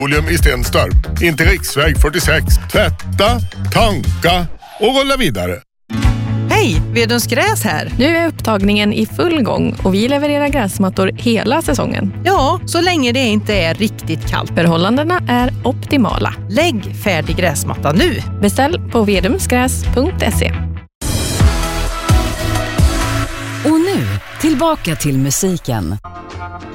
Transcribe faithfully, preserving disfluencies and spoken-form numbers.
Oleum i Stenstorp, inte riksväg fyrtiosex. Tvätta, tanka och rulla vidare. Hej, Vedens gräs här. Nu är upptagningen i full gång och vi levererar gräsmattor hela säsongen. Ja, så länge det inte är riktigt kallt. Förhållandena är optimala. Lägg färdig gräsmatta nu. Beställ på vedumsgräs punkt se. Och nu, tillbaka till musiken.